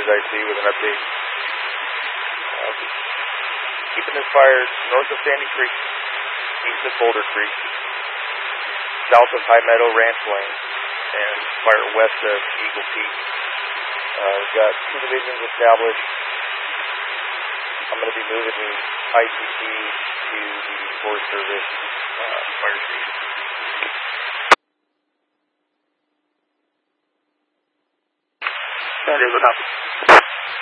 as I see with an update. Keeping this fire north of Sandy Creek, east of Boulder Creek, south of High Meadow Ranch Lane, and fire west of Eagle Peak. We've got 2 divisions established. I'm going to be moving the ICC to the Forest Service fire station. That is what happens.